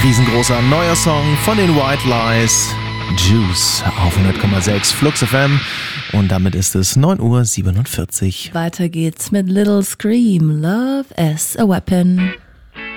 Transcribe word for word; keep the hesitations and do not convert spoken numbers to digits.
riesengroßer neuer Song von den White Lies, Juice auf hundert Komma sechs Flux F M und damit ist es neun Uhr siebenundvierzig. Weiter geht's mit Little Scream, Love as a Weapon.